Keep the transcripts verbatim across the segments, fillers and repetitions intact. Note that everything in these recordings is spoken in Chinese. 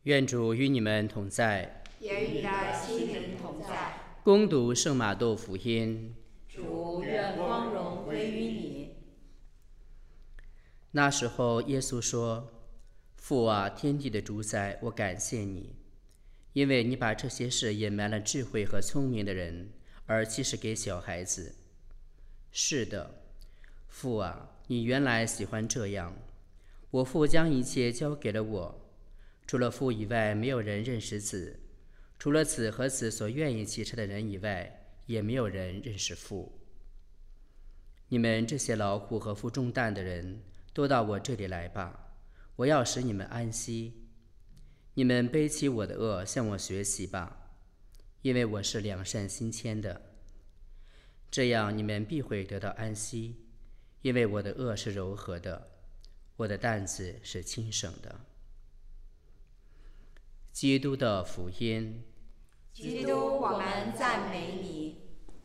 愿主与你们同在， 也与你的心灵同在。 恭读圣马窦福音。 主，愿光荣归于你。 那时候，耶稣说：“父啊，天地的主宰，我感谢你，因为你把这些事隐瞒了智慧和聪明的人，而启示给小孩子。是的，父啊，你原来喜欢这样。我父将一切交给了我，除了父以外，没有人认识子；除了子和子所愿意启示的人以外，也没有人认识父。你们这些劳苦和负重担的人，都到我这里来吧，我要使你们安息。你们背起我的轭，向我学习吧，因为我是良善心谦的，这样你们必会得到安息，因为我的轭是柔和的，我的担子是轻省的。”基督的福音。 基督，我们赞美你。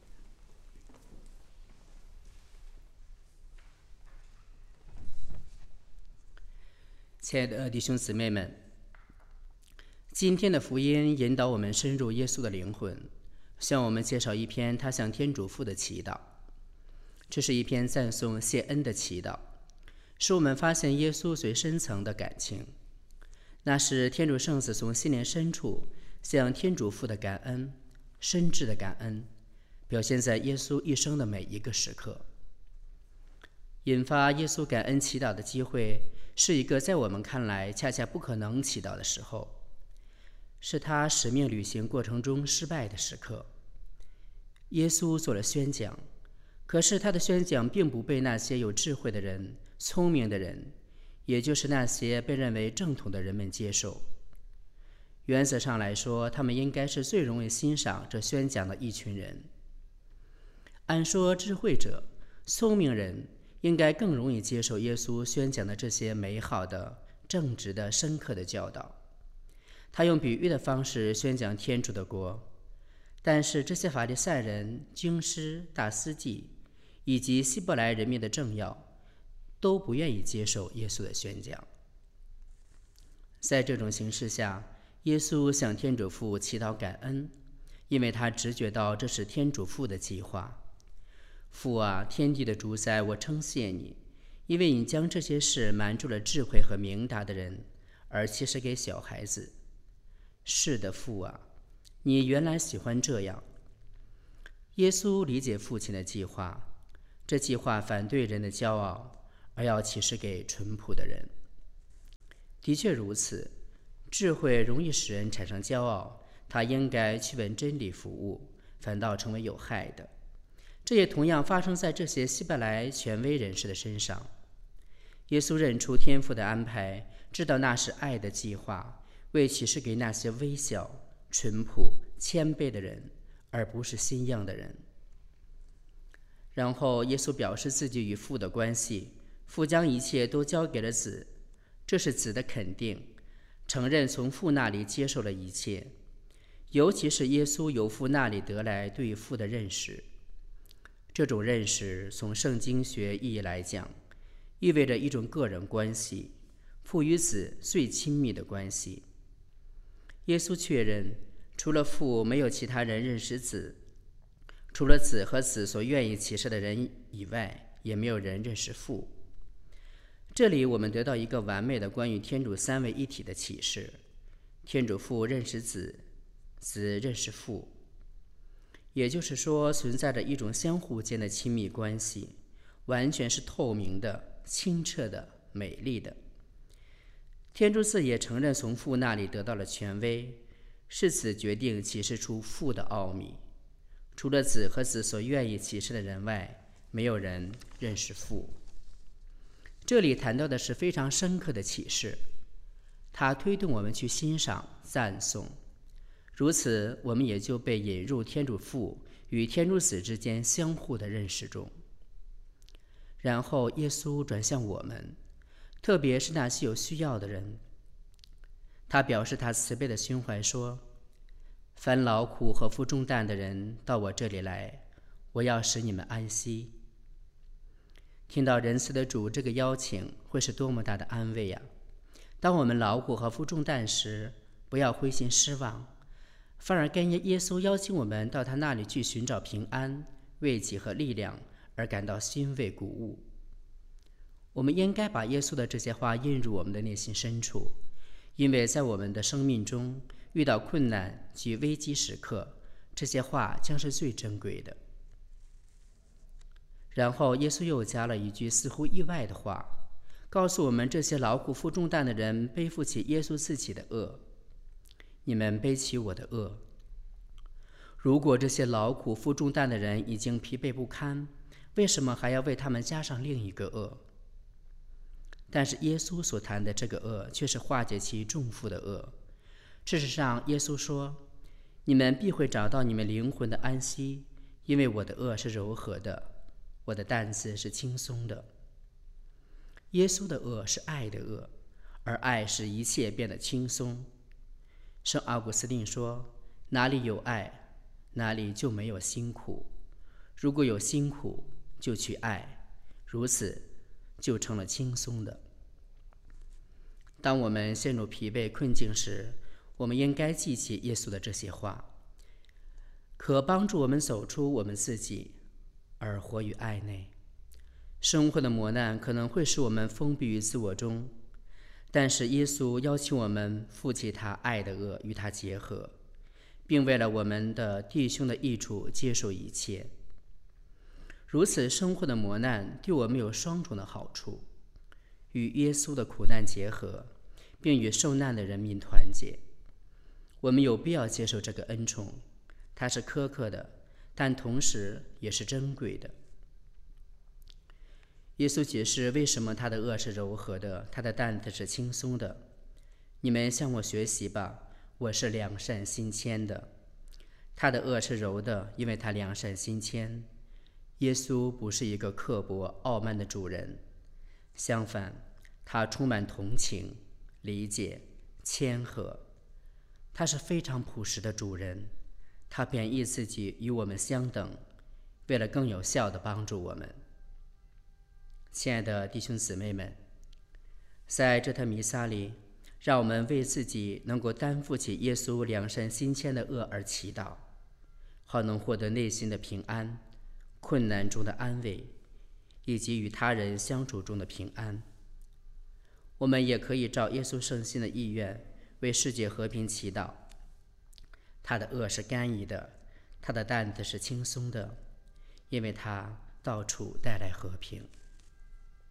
亲爱的弟兄姊妹们，今天的福音引导我们深入耶稣的灵魂，向我们介绍一篇他向天主父的祈祷。这是一篇赞颂谢恩的祈祷，使我们发现耶稣最深层的感情，那是天主圣子从心灵深处向天主父的感恩，深挚的感恩，表现在耶稣一生的每一个时刻。引发耶稣感恩祈祷的机会，是一个在我们看来恰恰不可能祈祷的时候，是他使命履行过程中失败的时刻。耶稣做了宣讲，可是他的宣讲并不被那些有智慧的人、聪明的人，也就是那些被认为正统的人们接受。原则上来说，他们应该是最容易欣赏这宣讲的一群人。按说，智慧者、聪明人应该更容易接受耶稣宣讲的这些美好的、正直的、深刻的教导。他用比喻的方式宣讲天主的国，但是这些法利赛人、经师、大司祭以及希伯来人民的政要都不愿意接受耶稣的宣讲。在这种形势下，耶稣向天主父祈祷感恩，因为他直觉到这是天主父的计划。父啊，天地的主宰，我称谢你，因为你将这些事瞒住了智慧和明达的人，而启示给小孩子。是的，父啊，你原来喜欢这样。耶稣理解父亲的计划，这计划反对人的骄傲，而要启示给淳朴的人。的确如此，智慧容易使人产生骄傲，他应该去为真理服务，反倒成为有害的。这也同样发生在这些希伯来权威人士的身上。耶稣认出天父的安排，知道那是爱的计划，为启示给那些微小、淳朴、谦卑的人，而不是新样的人。然后耶稣表示自己与父的关系，父将一切都交给了子，这是子的肯定，承认从父那里接受了一切，尤其是耶稣由父那里得来对于父的认识。这种认识从圣经学意义来讲，意味着一种个人关系，父与子最亲密的关系。耶稣确认，除了父，没有其他人认识子；除了子和子所愿意启示的人以外，也没有人认识父。这里我们得到一个完美的关于天主三位一体的启示：天主父认识子，子认识父。也就是说，存在着一种相互间的亲密关系，完全是透明的、清澈的、美丽的。天主子也承认从父那里得到了权威，是子决定启示出父的奥秘。除了子和子所愿意启示的人外，没有人认识父。这里谈到的是非常深刻的启示，它推动我们去欣赏、赞颂。如此，我们也就被引入天主父与天主子之间相互的认识中。然后耶稣转向我们，特别是那些有需要的人，他表示他慈悲的胸怀说：“凡劳苦和负重担的人，到我这里来，我要使你们安息。”听到仁慈的主这个邀请，会是多么大的安慰呀！当我们劳苦和负重担时， 不要灰心失望，反而跟耶稣邀请我们到他那里去寻找平安、慰藉和力量而感到欣慰鼓舞。我们应该把耶稣的这些话印入我们的内心深处，因为在我们的生命中遇到困难及危机时刻，这些话将是最珍贵的。然后耶稣又加了一句似乎意外的话，告诉我们这些劳苦负重担的人背负起耶稣自己的恶。你们背起我的恶。如果这些劳苦负重担的人已经疲惫不堪，为什么还要为他们加上另一个恶？但是耶稣所谈的这个恶却是化解其重负的恶。事实上，耶稣说，你们必会找到你们灵魂的安息，因为我的恶是柔和的，我的担子是轻松的。耶稣的恶是爱的恶，而爱使一切变得轻松。圣奥古斯丁说，哪里有爱，哪里就没有辛苦。如果有辛苦，就去爱，如此就成了轻松的。当我们陷入疲惫困境时，我们应该记起耶稣的这些话，可帮助我们走出我们自己，而活于爱内。生活的磨难可能会使我们封闭于自我中，但是耶稣邀请我们负起他爱的恶，与他结合，并为了我们的弟兄的益处接受一切。如此生活的磨难对我们有双重的好处：与耶稣的苦难结合，并与受难的人民团结。我们有必要接受这个恩宠，它是苛刻的，但同时也是珍贵的。耶稣解释为什么他的恶是柔和的，他的担子是轻松的。你们向我学习吧，我是良善心谦的。他的恶是柔的，因为他良善心谦。耶稣不是一个刻薄傲慢的主人，相反，他充满同情、理解、谦和。他是非常朴实的主人，他贬义自己与我们相等，为了更有效地帮助我们。亲爱的弟兄姊妹们，在这堂弥撒里，让我们为自己能够担负起耶稣良善心谦的恶而祈祷，好能获得内心的平安、困难中的安慰，以及与他人相处中的平安。我们也可以照耶稣圣心的意愿，为世界和平祈祷。他的恶是甘饴的，他的担子是轻松的，因为他到处带来和平。